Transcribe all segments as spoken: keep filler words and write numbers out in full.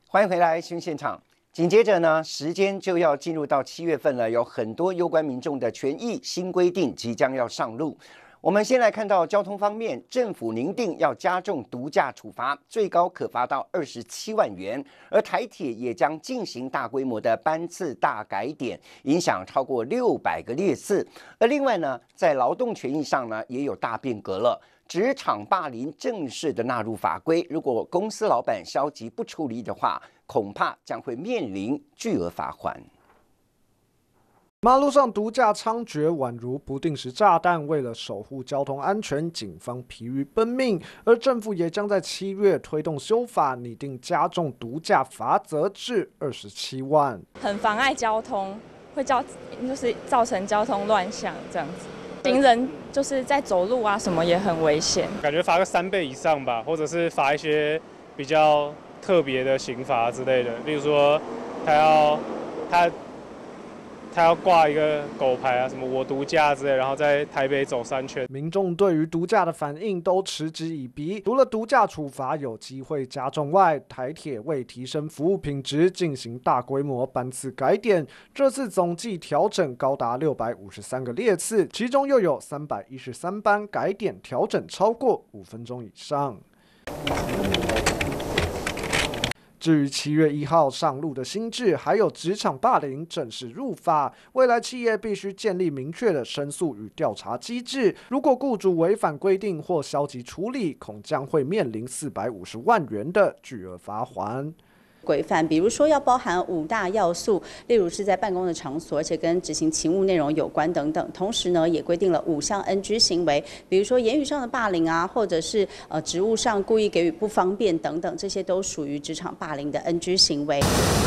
欢迎回来新闻现场。紧接着呢，时间就要进入到七月份了，有很多攸关民众的权益新规定即将要上路。我们先来看到交通方面，政府拟定要加重毒驾处罚，最高可罚到二十七万元。而台铁也将进行大规模的班次大改点，影响超过六百个列次。而另外呢，在劳动权益上呢，也有大变革了。职场霸凌正式的纳入法规，如果公司老板消极不处理的话，恐怕将会面临巨额罚款。 马路上毒驾猖獗，宛如不定时炸弹。为了守护交通安全，警方疲于奔命。而政府也将在七月推动修法，拟定加重毒驾罚则至二十七万。 很妨碍交通，会造就是造成交通乱象这样子。行人就是在走路啊，什么也很危险。 感觉罚个三倍以上吧，或者是罚一些比较特别的刑罚之类的，例如说他要他。他要挂一个狗牌啊，什么我毒驾之类，然后在台北走三圈。 民众对于毒驾的反应都嗤之以鼻。除了毒驾处罚有机会加重外，台铁为提升服务品质，进行大规模班次改点。这次总计调整高达六百五十三个列次，其中又有三百一十三班改点调整超过五分钟以上。至于七月一号上路的新制，还有职场霸凌正式入法，未来企业必须建立明确的申诉与调查机制。如果雇主违反规定或消极处理，恐将会面临四百五十万元的巨额罚锾。 规范，比如说要包含五大要素，例如是在办公的场所，而且跟执行勤务内容有关等等。同时呢，也规定了五项 N G 行为，比如说言语上的霸凌啊，或者是呃职务上故意给予不方便等等，这些都属于职场霸凌的 N G 行为。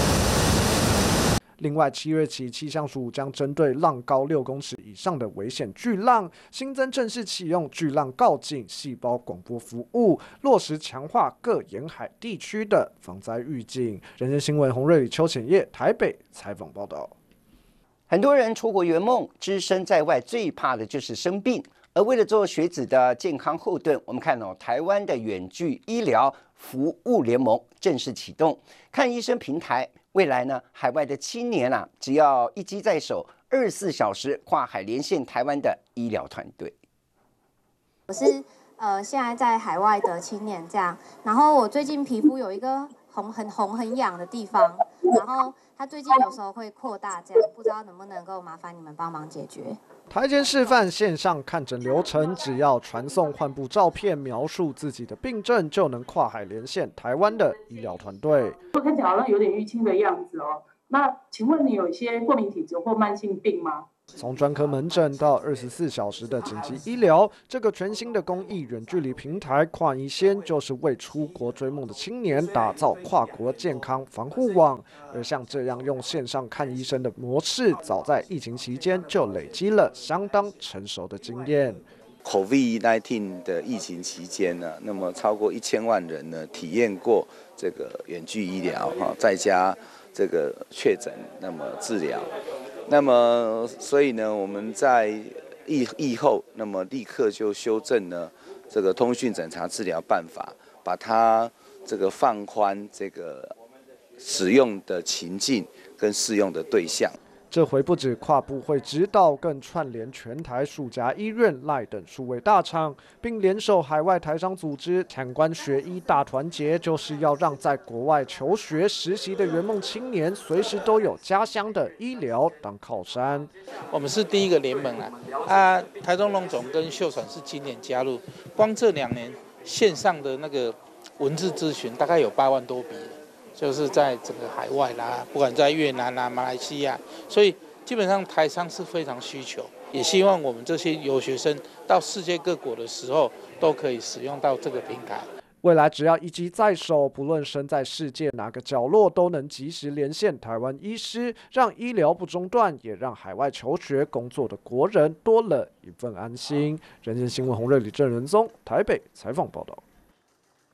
另外，七月起，气象署将针对浪高六公尺以上的危险巨浪，新增正式启用巨浪告警细胞广播服务，落实强化各沿海地区的防灾预警。人间新闻洪瑞里、邱浅叶台北采访报道。 很多人出国圆梦，只身在外最怕的就是生病。而为了做学子的健康后盾，我们看到、哦、台湾的远距医疗服务联盟正式启动看医生平台。未来呢，海外的青年啊，只要一机在手，二十四小时跨海连线台湾的医疗团队。 我是呃现在在海外的青年这样，然后我最近皮肤有一个红很红很痒的地方，然后它最近有时候会扩大这样，不知道能不能够麻烦你们帮忙解决。 台前示范线上看诊流程，只要传送患部照片，描述自己的病症，就能跨海连线台湾的医疗团队。 看起来好像有点淤青的样子哦。那请问你有一些过敏体质或慢性病吗？ 从专科门诊到二十四小时的紧急医疗，这个全新的公益远距离平台跨医先，就是为出国追梦的青年打造跨国健康防护网。而像这样用线上看医生的模式，早在疫情期间就累积了相当成熟的经验。 COVID 十九 的疫情期间呢，那么超过一千万人呢体验过这个远距医疗哈，在家这个确诊，那么治疗。那么，所以呢，我们在疫疫后，那么立刻就修正了这个通讯诊查治疗办法，把它这个放宽这个使用的情境跟适用的对象。 这回不止跨部会指导，更串联全台数家医院、赖等数位大厂，并联手海外台商组织产官学医大团结，就是要让在国外求学实习的圆梦青年，随时都有家乡的医疗当靠山。 我们是第一个联盟啊，啊，台中荣总跟秀传是今年加入，光这两年线上的那个文字咨询大概有八万多笔。就是在整个海外啦，不管在越南啦、马来西亚，所以基本上台商是非常需求，也希望我们这些留学生到世界各国的时候，都可以使用到这个平台。 未来只要一机在手，不论身在世界哪个角落，都能及时连线台湾医师，让医疗不中断，也让海外求学工作的国人多了一份安心。人间新闻洪瑞李郑仁宗台北采访报道。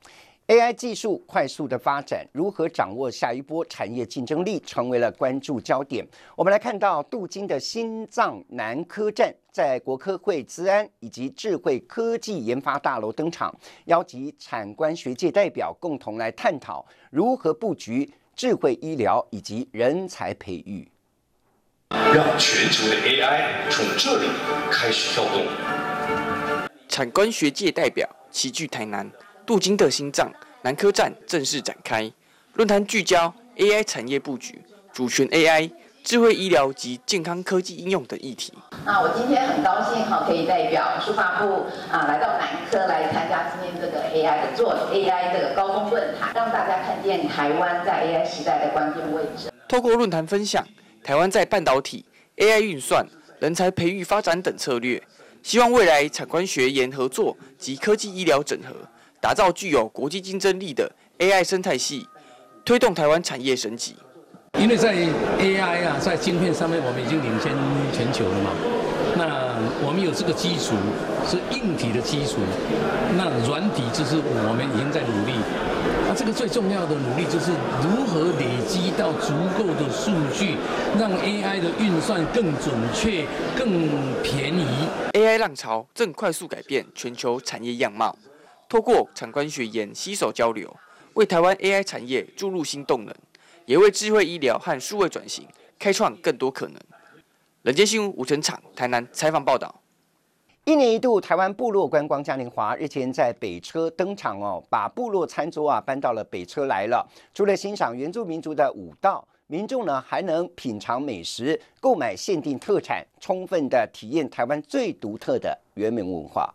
A I 技术快速的发展，如何掌握下一波产业竞争力，成为了关注焦点。我们来看到镀金的心脏南科站在国科会资安以及智慧科技研发大楼登场，邀集产官学界代表共同来探讨如何布局智慧医疗以及人才培育， 让全球的 A I 从这里开始跳动。 产官学界代表齐聚台南。镀金的心脏南科站正式展开，论坛聚焦 A I 产业布局、主权 A I、智慧医疗及健康科技应用等议题。 那我今天很高兴哈，可以代表书发部啊来到南科来参加今天这个 A I 的做 A I 这个高峰论坛，让大家看见台湾在 A I 时代的关键位置。 透过论坛分享台湾在半导体、A I 运算、人才培育发展等策略，希望未来产官学研合作及科技医疗整合。打造具有国际竞争力的 A I 生态系，推动台湾产业升级。 因为在 A I 啊，在晶片上面我们已经领先全球了嘛。那我们有这个基础，是硬体的基础。那软体就是我们已经在努力。那这个最重要的努力就是如何累积到足够的数据，让 A I 的运算更准确、更便宜。 A I 浪潮正快速改变全球产业样貌。透过产官学研携手交流，为台湾 A I 产业注入新动能，也为智慧医疗和数位转型开创更多可能。人间新闻吴成场台南采访报道。 一年一度台湾部落观光嘉年华日前在北车登场哦，把部落餐桌啊搬到了北车来了。除了欣赏原住民族的舞蹈，民众呢还能品尝美食，购买限定特产，充分的体验台湾最独特的原民文化。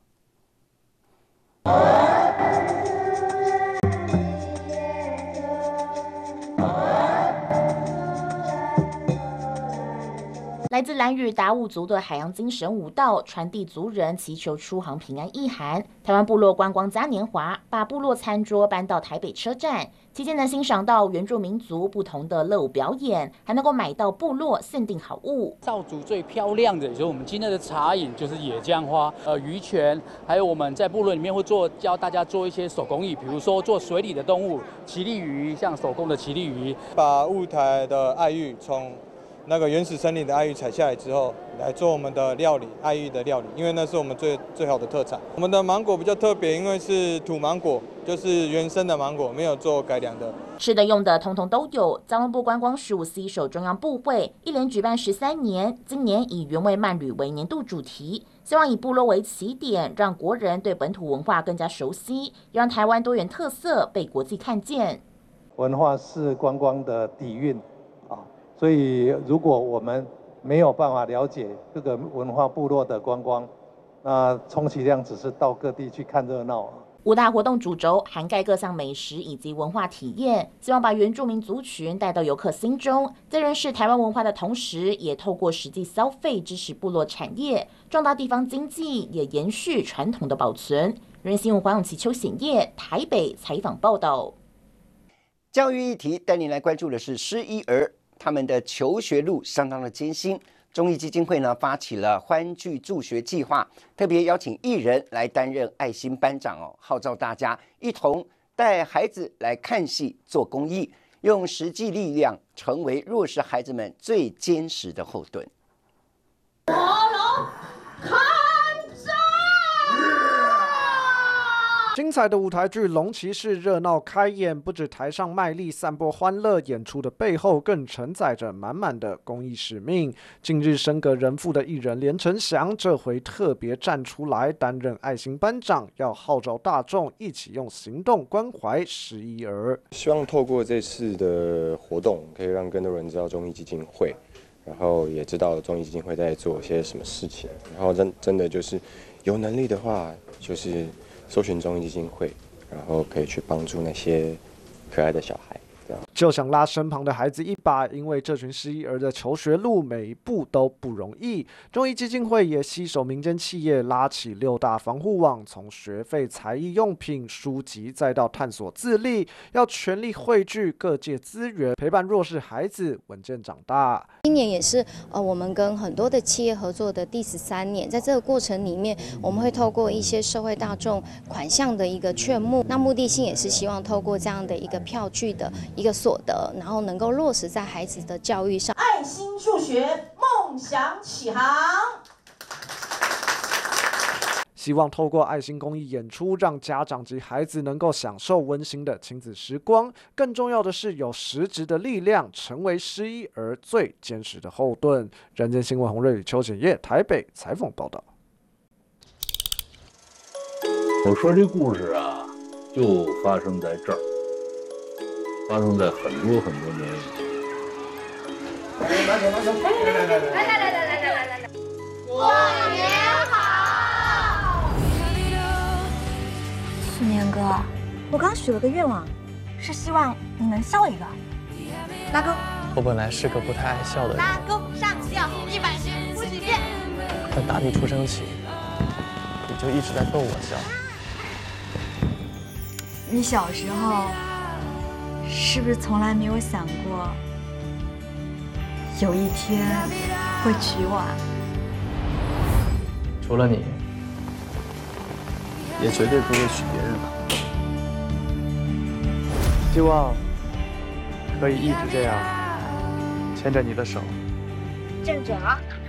来自兰屿达悟族的海洋精神舞蹈，传递族人祈求出航平安意涵。台湾部落观光嘉年华把部落餐桌搬到台北车站，期间能欣赏到原住民族不同的乐舞表演，还能够买到部落限定好物。 造族最漂亮的就是我们今天的茶饮，就是野姜花、呃鱼泉，还有我们在部落里面会做教大家做一些手工艺，比如说做水里的动物，奇力鱼，像手工的奇力鱼， 把雾台的爱玉从那个原始森林的爱玉采下来之后，来做我们的料理，爱玉的料理，因为那是我们最最好的特产。我们的芒果比较特别，因为是土芒果，就是原生的芒果，没有做改良的。 吃的用的通通都有。交通部观光署携手中央部会，一连举办十三年，今年以原味慢旅为年度主题，希望以部落为起点，让国人对本土文化更加熟悉，也让台湾多元特色被国际看见。 文化是观光的底蕴。所以，如果我们没有办法了解各个文化部落的观光，那充其量只是到各地去看热闹。 五大活动主轴涵盖各项美食以及文化体验，希望把原住民族群带到游客心中，在认识台湾文化的同时，也透过实际消费支持部落产业，壮大地方经济，也延续传统的保存。人新闻黄永琪、邱显业台北采访报道。 教育议题带您来关注的是失依儿。他们的求学路相当的艰辛，中艺基金会呢发起了欢聚助学计划，特别邀请艺人来担任爱心班长哦，号召大家一同带孩子来看戏、做公益，用实际力量成为弱势孩子们最坚实的后盾。 火龙看战！ 精彩的舞台剧《龙骑士》热闹开演，不止台上卖力散播欢乐，演出的背后更承载着满满的公益使命。近日升格人父的艺人连承祥，这回特别站出来担任爱心班长，要号召大众一起用行动关怀失依儿。 希望透过这次的活动，可以让更多人知道中艺基金会，然后也知道中艺基金会在做些什么事情，然后真真的就是有能力的话，就是搜寻中艺基金会，然后可以去帮助那些可爱的小孩。 就想拉身旁的孩子一把，因为这群失依儿的求学路每一步都不容易。中医基金会也携手民间企业，拉起六大防护网，从学费、才艺用品、书籍，再到探索自立，要全力汇聚各界资源，陪伴弱势孩子稳健长大。 今年也是呃，我们跟很多的企业合作的第十三年，在这个过程里面，我们会透过一些社会大众款项的一个劝募，那目的性也是希望透过这样的一个票据的一个所得，然后能够落实在孩子的教育上。 爱心助学，梦想起航。 希望透过爱心公益演出，让家长及孩子能够享受温馨的亲子时光。更重要的是，有实质的力量，成为失依儿最坚实的后盾。人间新闻洪瑞宇、邱显业台北采访报道。 我说这故事啊，就发生在这儿，发生在很多很多年以前。 来来来来来来来来来来，过年好！ 去年哥，我刚许了个愿望，是希望你能笑一个。拉钩。 我本来是个不太爱笑的人。 拉钩上吊一百遍，呼几遍。 但打你出生起，你就一直在逗我笑。 你小时候是不是从来没有想过，有一天会娶我啊？ 除了你，也绝对不会娶别人了。 希望可以一直这样牵着你的手。 站准啊！